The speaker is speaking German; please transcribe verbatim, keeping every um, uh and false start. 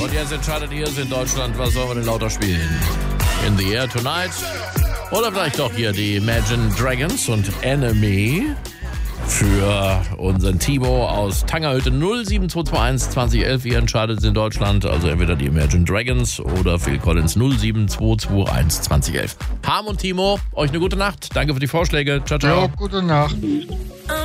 und jetzt entscheidet ihr es in Deutschland, was sollen wir denn lauter spielen? In the Air Tonight oder vielleicht doch hier die Imagine Dragons und Enemy für unseren Timo aus Tangerhütte. Null sieben zwei zwei eins zwanzig elf, ihr entscheidet es in Deutschland, also entweder die Imagine Dragons oder Phil Collins. Null sieben zwei zwei eins zwanzig elf. Harm und Timo, euch eine gute Nacht, danke für die Vorschläge, ciao ciao. Ja, gute Nacht.